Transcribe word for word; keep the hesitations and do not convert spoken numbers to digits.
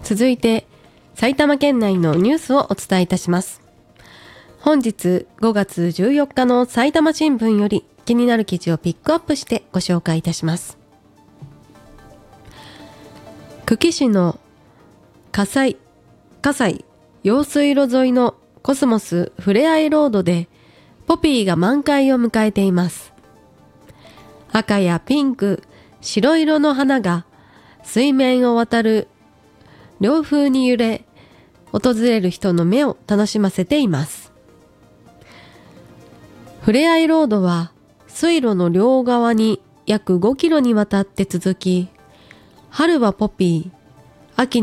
続いて埼玉県内のニュースをお伝えいたします。本日ごがつじゅうよっかの埼玉新聞より気になる記事をピックアップしてご紹介いたします。久喜市の葛西葛西用水路沿いのコスモスふれあいロードでポピーが満開を迎えています。赤やピンク、白色の花が水面を渡る涼風に揺れ、訪れる人の目を楽しませています。ふれあいロードは水路の両側に約ごキロにわたって続き、春はポピー、秋